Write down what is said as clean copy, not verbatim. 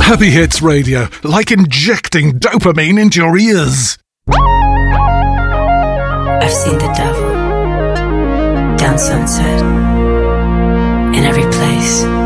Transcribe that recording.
Heavy Hits Radio, like injecting dopamine into your ears. I've seen the devil down Sunset, in every place.